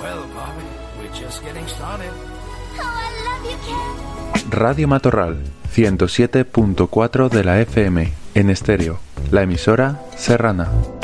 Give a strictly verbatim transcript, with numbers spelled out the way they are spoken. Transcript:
Well, Bobby, we're just getting started. Oh, I love you, Ken. Radio Matorral, ciento siete punto cuatro de la F M, en estéreo, la emisora serrana.